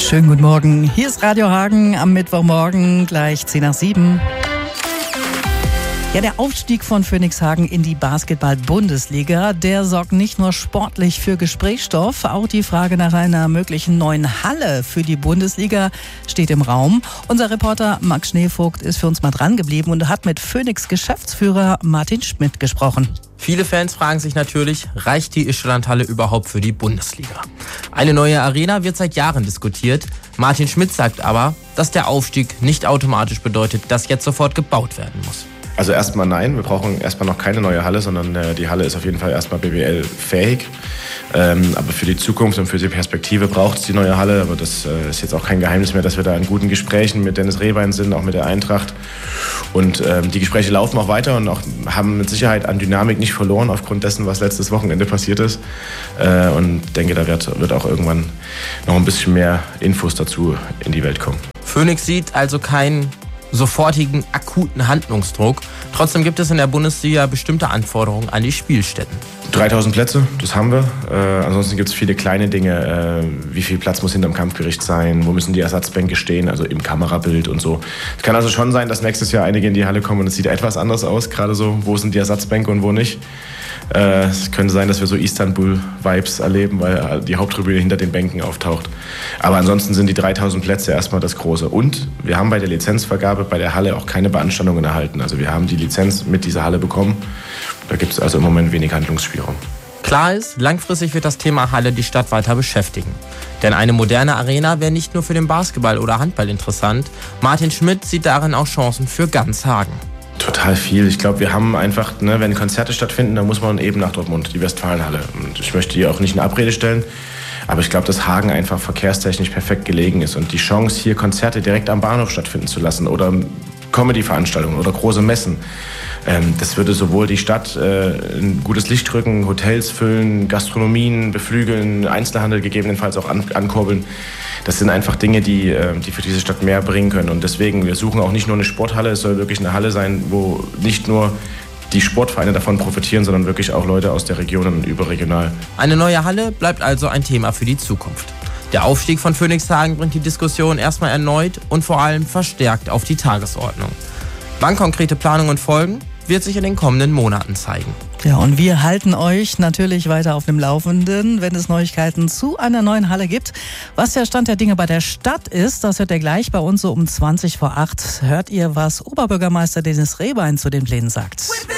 Schönen guten Morgen. Hier ist Radio Hagen am Mittwochmorgen, gleich 7:10. Ja, der Aufstieg von Phönix Hagen in die Basketball-Bundesliga, der sorgt nicht nur sportlich für Gesprächsstoff, auch die Frage nach einer möglichen neuen Halle für die Bundesliga steht im Raum. Unser Reporter Max Schneevogt ist für uns mal dran geblieben und hat mit Phönix-Geschäftsführer Martin Schmidt gesprochen. Viele Fans fragen sich natürlich, reicht die Ischlandhalle überhaupt für die Bundesliga? Eine neue Arena wird seit Jahren diskutiert. Martin Schmidt sagt aber, dass der Aufstieg nicht automatisch bedeutet, dass jetzt sofort gebaut werden muss. Also erstmal nein, wir brauchen erstmal noch keine neue Halle, sondern die Halle ist auf jeden Fall erstmal BBL-fähig. Aber für die Zukunft und für die Perspektive braucht es die neue Halle. Aber das ist jetzt auch kein Geheimnis mehr, dass wir da in guten Gesprächen mit Dennis Rehbein sind, auch mit der Eintracht. Und die Gespräche laufen auch weiter und auch haben mit Sicherheit an Dynamik nicht verloren aufgrund dessen, was letztes Wochenende passiert ist. Und denke, da wird auch irgendwann noch ein bisschen mehr Infos dazu in die Welt kommen. Phönix sieht also keinen sofortigen, akuten Handlungsdruck. Trotzdem gibt es in der Bundesliga bestimmte Anforderungen an die Spielstätten. 3000 Plätze, das haben wir. Ansonsten gibt es viele kleine Dinge. Wie viel Platz muss hinterm Kampfgericht sein? Wo müssen die Ersatzbänke stehen? Also im Kamerabild und so. Es kann also schon sein, dass nächstes Jahr einige in die Halle kommen und es sieht etwas anders aus. Gerade so, wo sind die Ersatzbänke und wo nicht. Es könnte sein, dass wir so Istanbul-Vibes erleben, weil die Haupttribüne hinter den Bänken auftaucht. Aber ansonsten sind die 3000 Plätze erstmal das Große. Und wir haben bei der Lizenzvergabe bei der Halle auch keine Beanstandungen erhalten. Also wir haben die Lizenz mit dieser Halle bekommen. Da gibt es also im Moment wenig Handlungsspielraum. Klar ist, langfristig wird das Thema Halle die Stadt weiter beschäftigen. Denn eine moderne Arena wäre nicht nur für den Basketball oder Handball interessant. Martin Schmidt sieht darin auch Chancen für ganz Hagen. Total viel. Ich glaube, wir haben einfach, wenn Konzerte stattfinden, dann muss man eben nach Dortmund, die Westfalenhalle. Und ich möchte hier auch nicht in Abrede stellen, aber ich glaube, dass Hagen einfach verkehrstechnisch perfekt gelegen ist. Und die Chance, hier Konzerte direkt am Bahnhof stattfinden zu lassen oder Comedy-Veranstaltungen oder große Messen, das würde sowohl die Stadt ein gutes Licht rücken, Hotels füllen, Gastronomien beflügeln, Einzelhandel gegebenenfalls auch ankurbeln. Das sind einfach Dinge, die für diese Stadt mehr bringen können. Und deswegen, wir suchen auch nicht nur eine Sporthalle, es soll wirklich eine Halle sein, wo nicht nur die Sportvereine davon profitieren, sondern wirklich auch Leute aus der Region und überregional. Eine neue Halle bleibt also ein Thema für die Zukunft. Der Aufstieg von Phönix Hagen bringt die Diskussion erstmal erneut und vor allem verstärkt auf die Tagesordnung. Wann konkrete Planungen folgen, wird sich in den kommenden Monaten zeigen. Ja, und wir halten euch natürlich weiter auf dem Laufenden, wenn es Neuigkeiten zu einer neuen Halle gibt. Was der Stand der Dinge bei der Stadt ist, das hört ihr gleich bei uns so um 7:20. Hört ihr, was Oberbürgermeister Dennis Rehbein zu den Plänen sagt.